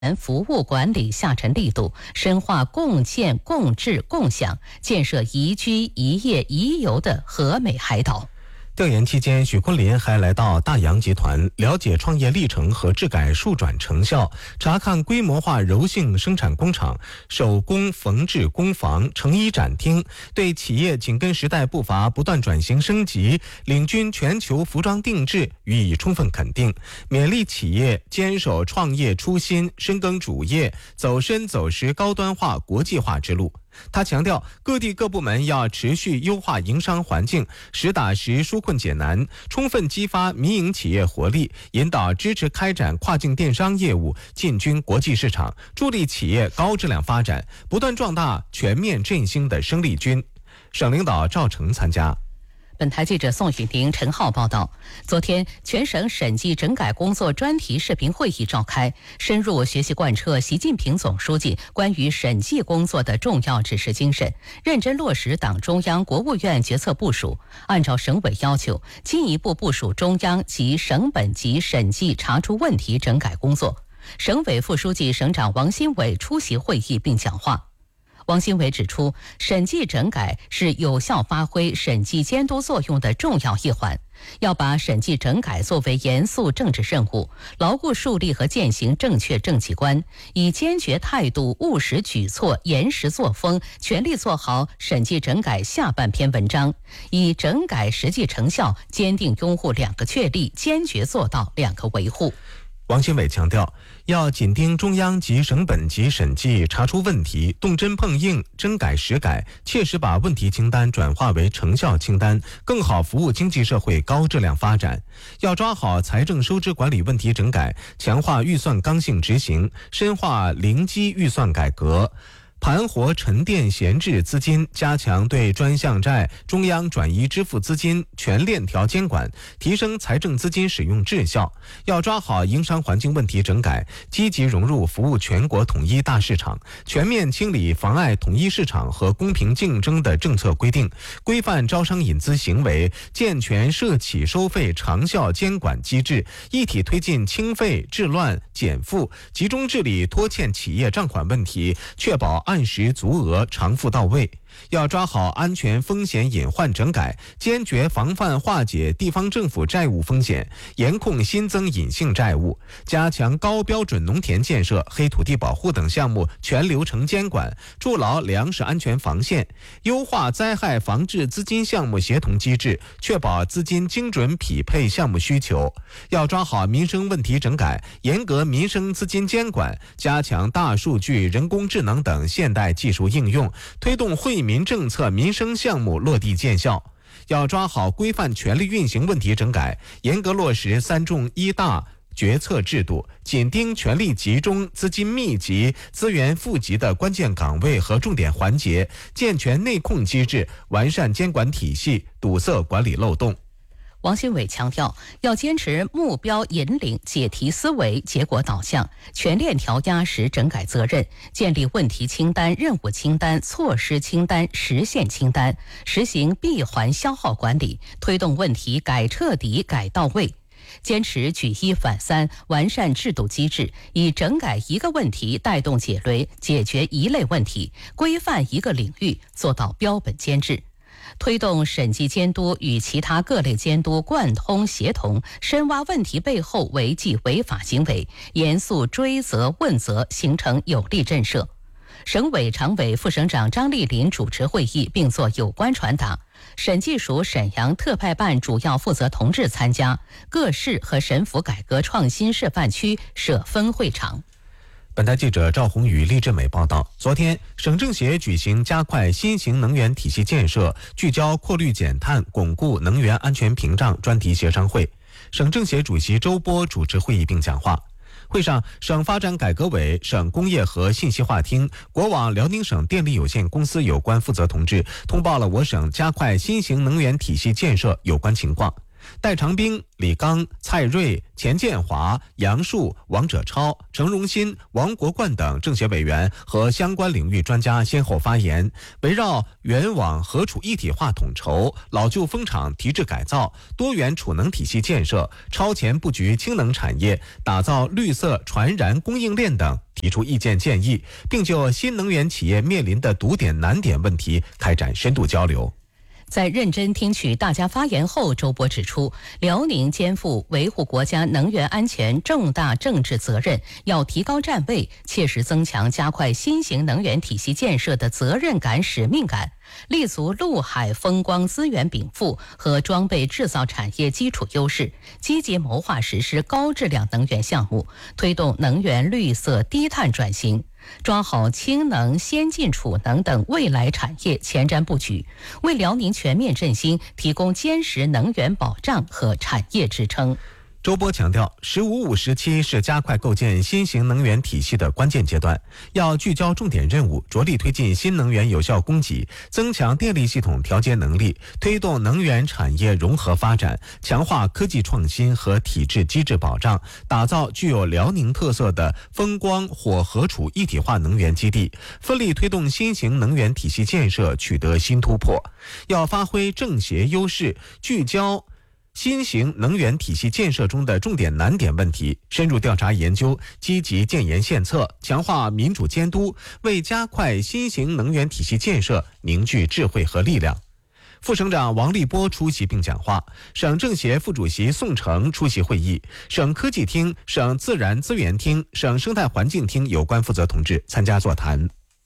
服务管理下沉力度，深化共建、共治、共享，建设宜居、宜业、宜游的和美海岛。 调研期间，许昆林还来到大洋集团，了解创业历程和质改数转成效，查看规模化柔性生产工厂、手工缝制工坊、成衣展厅，对企业紧跟时代步伐、不断转型升级、领军全球服装定制予以充分肯定，勉励企业坚守创业初心，深耕主业，走深走实高端化、国际化之路。他强调，各地各部门要持续优化营商环境，实打实纾困解难，充分激发民营企业活力，引导支持开展跨境电商业务，进军国际市场，助力企业高质量发展，不断壮大全面振兴的生力军。省领导赵成参加。 本台记者宋雨婷、陈浩报道，昨天全省审计整改工作专题视频会议召开，深入学习贯彻习近平总书记关于审计工作的重要指示精神，认真落实党中央、国务院决策部署，按照省委要求，进一步部署中央及省本级审计查出问题整改工作。省委副书记、省长王新伟出席会议并讲话。王新伟指出，审计整改是有效发挥审计监督作用的重要一环，要把审计整改作为严肃政治任务，牢固树立和践行正确政绩观，以坚决态度、务实举措、严实作风，全力做好审计整改下半篇文章，以整改实际成效坚定拥护2个确立，坚决做到2个维护。 王新伟强调，要紧盯中央及省本级审计查出问题，动真碰硬，真改实改，切实把问题清单转化为成效清单，更好服务经济社会高质量发展。要抓好财政收支管理问题整改，强化预算刚性执行，深化零基预算改革，盘活沉淀闲置资金，加强对专项债、中央转移支付资金全链条监管，提升财政资金使用质效。要抓好营商环境问题整改，积极融入服务全国统一大市场，全面清理妨碍统一市场和公平竞争的政策规定，规范招商引资行为，健全涉企收费长效监管机制，一体推进清费、治乱、减负，集中治理拖欠企业账款问题，确保按时足额偿付到位。要抓好安全风险隐患整改，坚决防范化解地方政府债务风险，严控新增隐性债务，加强高标准农田建设、黑土地保护等项目全流程监管，筑牢粮食安全防线，优化灾害防治资金项目协同机制，确保资金精准匹配项目需求。要抓好民生问题整改，严格民生资金监管，加强大数据、人工智能等现代技术应用，推动惠民政策民生项目落地见效。要抓好规范权力运行问题整改，严格落实3重1大决策制度，紧盯权力集中、资金密集、资源富集的关键岗位和重点环节，健全内控机制，完善监管体系，堵塞管理漏洞。 王新伟强调，要坚持目标引领、解题思维、结果导向，全链条压实整改责任，建立问题清单、任务清单、措施清单、实现清单，实行闭环消耗管理，推动问题改彻底、改到位。坚持举一反三，完善制度机制，以整改一个问题带动解决一类问题，规范一个领域，做到标本兼治。推动审计监督与其他各类监督贯通协同，深挖问题背后违纪违法行为，严肃追责问责，形成有力震慑。省委常委、副省长张丽林主持会议并作有关传达。审计署沈阳特派办主要负责同志参加，各市和省府改革创新示范区设分会场。 本台记者赵宏宇、厉志美报道，昨天省政协举行加快新型能源体系建设、聚焦扩滤减碳、巩固能源安全屏障专题协商会。省政协主席周波主持会议并讲话。会上，省发展改革委、省工业和信息化厅、国网辽宁省电力有限公司有关负责同志通报了我省加快新型能源体系建设有关情况。 戴长兵、李刚、蔡瑞、钱建华、杨树、王者超、程荣新、王国冠等政协委员和相关领域专家先后发言，围绕原网核储一体化统筹、老旧风场提质改造、多元储能体系建设、超前布局氢能产业、打造绿色传燃供应链等提出意见建议，并就新能源企业面临的堵点难点问题开展深度交流。 在认真听取大家发言后，周波指出，辽宁肩负维护国家能源安全重大政治责任，要提高站位，切实增强加快新型能源体系建设的责任感、使命感，立足陆海风光资源禀赋和装备制造产业基础优势，积极谋划实施高质量能源项目，推动能源绿色低碳转型，抓好氢能、先进储能等未来产业前瞻布局，为辽宁全面振兴提供坚实能源保障和产业支撑。 周波强调，“15+5”时期是加快构建新型能源体系的关键阶段，要聚焦重点任务，着力推进新能源有效供给，增强电力系统调节能力，推动能源产业融合发展，强化科技创新和体制机制保障，打造具有辽宁特色的风光火核储一体化能源基地，奋力推动新型能源体系建设取得新突破。要发挥政协优势，聚焦新型能源体系建设中的重点难点问题，深入调查研究，积极建言献策，强化民主监督，为加快新型能源体系建设凝聚智慧和力量。副省长王立波出席并讲话，省政协副主席宋成出席会议，省科技厅、省自然资源厅、省生态环境厅有关负责同志参加座谈。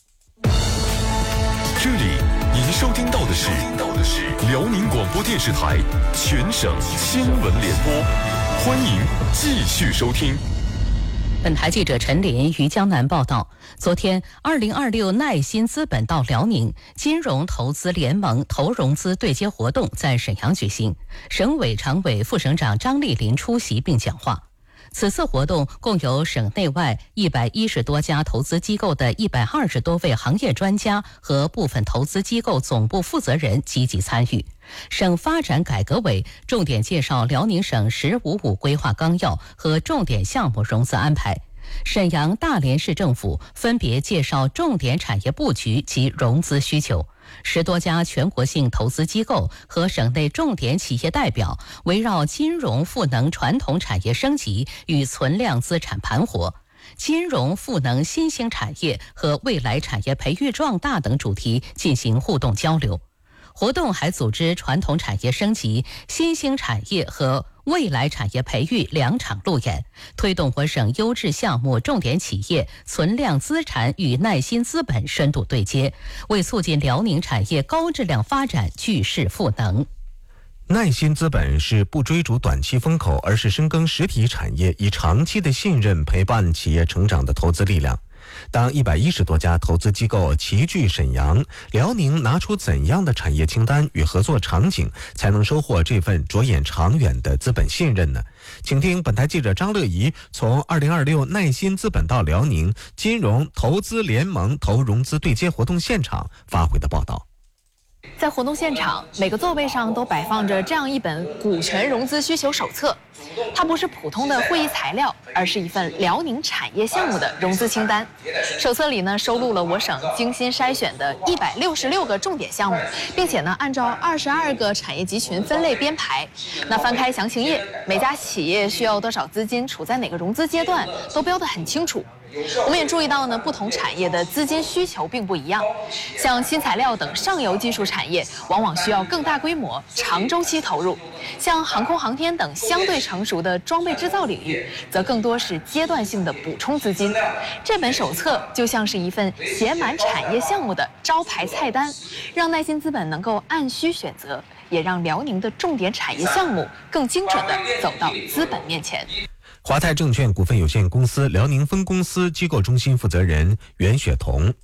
这里您收听到的是辽宁广播电视台全省新闻联播，欢迎继续收听。 本台记者陈林于江南报道，昨天2026耐心资本到辽宁金融投资联盟投融资对接活动在沈阳举行，省委常委、副省长张丽林出席并讲话。此次活动共有省内外110多家投资机构的120多位行业专家和部分投资机构总部负责人积极参与。省发展改革委重点介绍辽宁省“15+5”规划纲要和重点项目融资安排。沈阳、大连市政府分别介绍重点产业布局及融资需求。10多家全国性投资机构和省内重点企业代表围绕金融赋能传统产业升级与存量资产盘活、金融赋能新兴产业和未来产业培育壮大等主题进行互动交流。活动还组织传统产业升级、新兴产业和未来产业培育2场路演，推动我省优质项目重点企业存量资产与耐心资本深度对接，为促进辽宁产业高质量发展巨势赋能。 耐心资本是不追逐短期风口，而是深耕实体产业，以长期的信任陪伴企业成长的投资力量。当110多家投资机构齐聚沈阳，辽宁拿出怎样的产业清单与合作场景，才能收获这份着眼长远的资本信任呢？请听本台记者张乐怡从2026耐心资本到辽宁金融投资联盟投融资对接活动现场发回的报道。 在活动现场，每个座位上都摆放着这样一本股权融资需求手册，它不是普通的会议材料，而是一份辽宁产业项目的融资清单。手册里呢收录了我省精心筛选的166个重点项目，并且呢按照22个产业集群分类编排。那翻开详情页，每家企业需要多少资金，处在哪个融资阶段，都标得很清楚。我们也注意到呢，不同产业的资金需求并不一样。像新材料等上游技术产业，往往需要更大规模、长周期投入；像航空航天等相对成熟的装备制造领域，则更多是阶段性的补充资金。这本手册就像是一份写满产业项目的招牌菜单，让耐心资本能够按需选择，也让辽宁的重点产业项目更精准地走到资本面前。 华泰证券股份有限公司辽宁分公司机构中心负责人袁雪彤。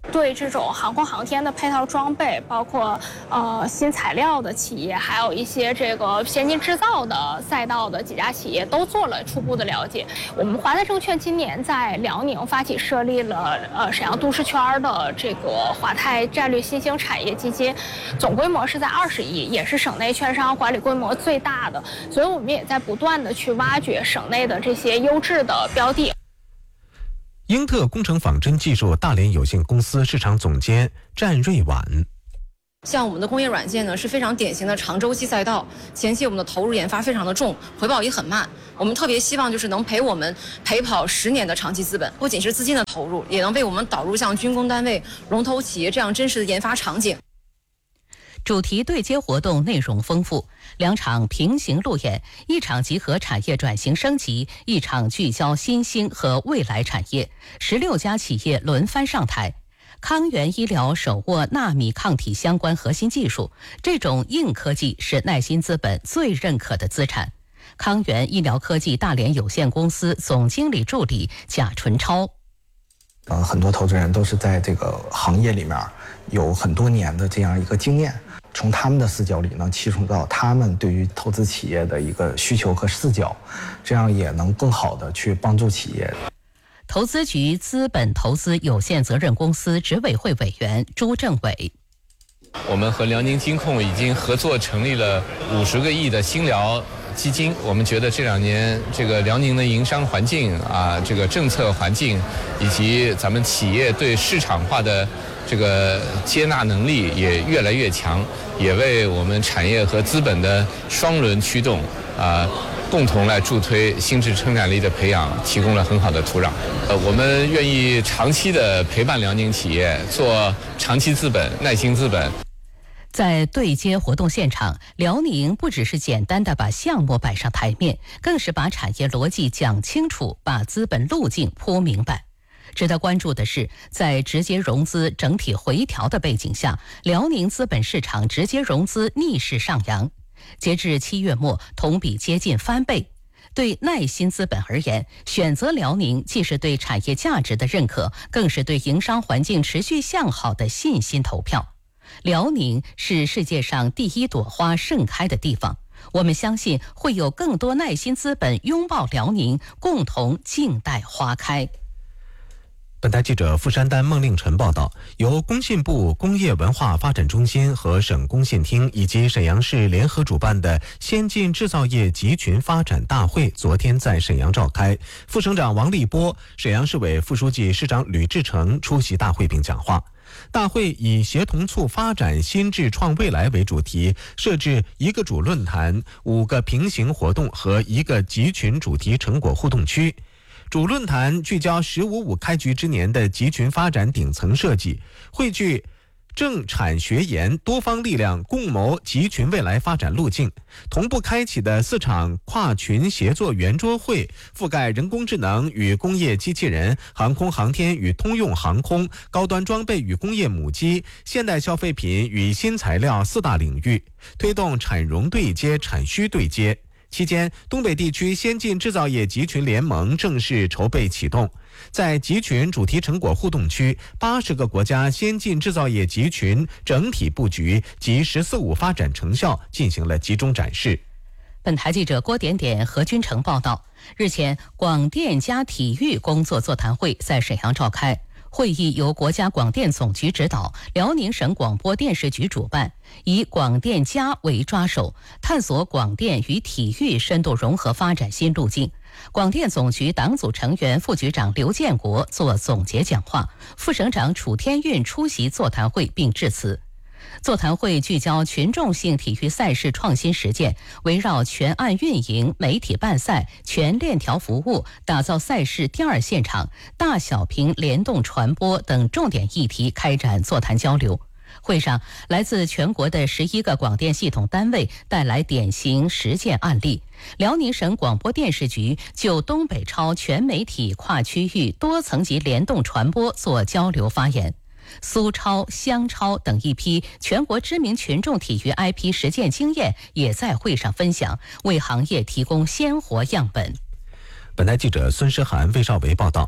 对这种航空航天的配套装备，包括新材料的企业，还有一些这个先进制造的赛道的几家企业都做了初步的了解。我们华泰证券今年在辽宁发起设立了沈阳都市圈的这个华泰战略新兴产业基金，总规模是在20亿，也是省内券商管理规模最大的。所以我们也在不断的去挖掘省内的这些优质的标的。 英特工程仿真技术大连有限公司市场总监战瑞婉。 像我们的工业软件呢，是非常典型的长周期赛道，前期我们的投入研发非常的重，回报也很慢。我们特别希望就是能陪我们陪跑10年的长期资本，不仅是资金的投入，也能为我们导入像军工单位、龙头企业这样真实的研发场景。 主题对接活动内容丰富，2场平行路演，一场集合产业转型升级，一场聚焦新兴和未来产业，16家企业轮番上台。康源医疗手握纳米抗体相关核心技术，这种硬科技是耐心资本最认可的资产。康源医疗科技大连有限公司总经理助理贾纯超。 很多投资人都是在这个行业里面有很多年的这样一个经验，从他们的视角里能切入到他们对于投资企业的一个需求和视角，这样也能更好的去帮助企业。 投资局资本投资有限责任公司执委会委员朱正伟。 我们和辽宁金控已经合作成立了50个亿的新辽基金，我们觉得这2年这个辽宁的营商环境这个政策环境以及咱们企业对市场化的这个接纳能力也越来越强，也为我们产业和资本的双轮驱动共同来助推心智生产力的培养提供了很好的土壤。我们愿意长期的陪伴辽宁企业，做长期资本、耐心资本。 在对接活动现场，辽宁不只是简单的把项目摆上台面，更是把产业逻辑讲清楚，把资本路径铺明白。值得关注的是，在直接融资整体回调的背景下，辽宁资本市场直接融资逆势上扬，截至7月末，同比接近翻倍。对耐心资本而言，选择辽宁既是对产业价值的认可，更是对营商环境持续向好的信心投票。辽宁是世界上第一朵花盛开的地方，我们相信会有更多耐心资本拥抱辽宁，共同静待花开。 本台记者傅山丹、孟令晨报道，由工信部工业文化发展中心和省工信厅以及沈阳市联合主办的先进制造业集群发展大会昨天在沈阳召开，副省长王立波、沈阳市委副书记、市长吕志成出席大会并讲话。大会以协同促发展新智创未来为主题，设置1个主论坛、5个平行活动和1个集群主题成果互动区。主论坛聚焦“15+5”开局之年的集群发展顶层设计，汇聚政产学研多方力量，共谋集群未来发展路径。同步开启的4场跨群协作圆桌会，覆盖人工智能与工业机器人、航空航天与通用航空、高端装备与工业母机、现代消费品与新材料4大领域，推动产融对接、产需对接。期间，东北地区先进制造业集群联盟正式筹备启动，在集群主题成果互动区，80个国家先进制造业集群整体布局及“14+5”发展成效进行了集中展示。 本台记者郭点点、何君成报道，日前，广电加体育工作座谈会在沈阳召开。会议由国家广电总局指导，辽宁省广播电视局主办，以广电加为抓手，探索广电与体育深度融合发展新路径。广电总局党组成员、副局长刘建国做总结讲话，副省长楚天运出席座谈会并致辞。座谈会聚焦群众性体育赛事创新实践，围绕全案运营、媒体办赛、全链条服务，打造赛事第二现场、大小屏联动传播等重点议题开展座谈交流。会上，来自全国的11个广电系统单位带来典型实践案例。辽宁省广播电视局就东北超全媒体跨区域多层级联动传播做交流发言。苏超、湘超等一批全国知名群众体育 IP 实践经验也在会上分享，为行业提供鲜活样本。 本台记者孙诗涵、魏少维报道，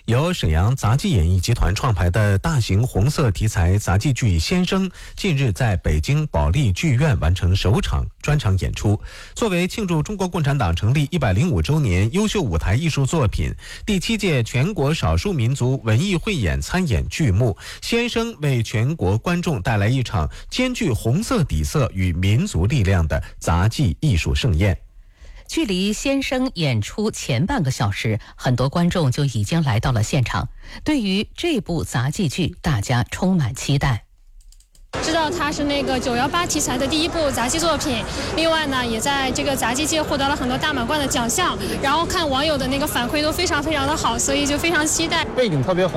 由沈阳杂技演艺集团创排的大型红色题材杂技剧《先生》近日在北京保利剧院完成首场专场演出。作为庆祝中国共产党成立105周年优秀舞台艺术作品，第7届全国少数民族文艺汇演参演剧目《先生》为全国观众带来一场兼具红色底色与民族力量的杂技艺术盛宴。 距离先生演出前半个小时，很多观众就已经来到了现场。对于这部杂技剧，大家充满期待。 知道它是那个918题材的第一部杂技作品，另外呢，也在这个杂技界获得了很多大满贯的奖项。然后看网友的那个反馈都非常的好，所以就非常期待。 背景特别红。